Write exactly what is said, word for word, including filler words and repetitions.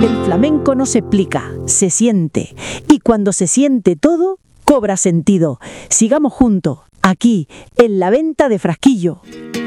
El flamenco no se explica, se siente. Y cuando se siente todo, cobra sentido. Sigamos juntos, aquí, en la venta de Frasquillo.